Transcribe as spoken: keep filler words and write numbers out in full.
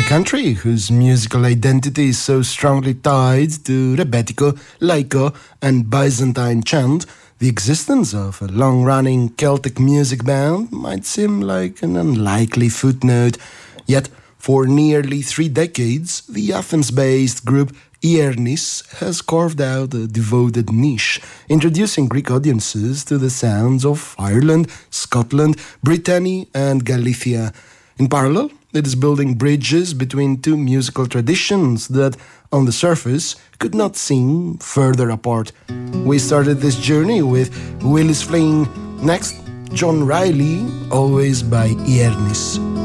country whose musical identity is so strongly tied to rebetiko, laiko, and Byzantine chant, the existence of a long-running Celtic music band might seem like an unlikely footnote. Yet, for nearly three decades, the Athens-based group Iernis has carved out a devoted niche, introducing Greek audiences to the sounds of Ireland, Scotland, Brittany, and Galicia. In parallel, it is building bridges between two musical traditions that, on the surface, could not seem further apart. We started this journey with Willis Fling. Next, John Riley, Always by Iernis.